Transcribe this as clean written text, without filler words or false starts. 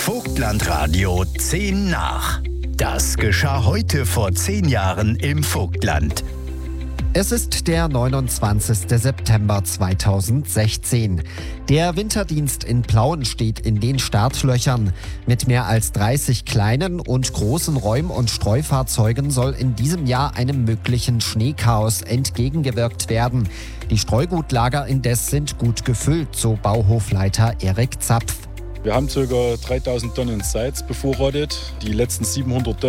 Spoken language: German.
Vogtlandradio 10 nach. Das geschah heute vor 10 Jahren im Vogtland. Es ist der 29. September 2016. Der Winterdienst in Plauen steht in den Startlöchern. Mit mehr als 30 kleinen und großen Räum- und Streufahrzeugen soll in diesem Jahr einem möglichen Schneechaos entgegengewirkt werden. Die Streugutlager indes sind gut gefüllt, so Bauhofleiter Erik Zapf. Wir haben ca. 3000 Tonnen Salz bevorratet. Die letzten 700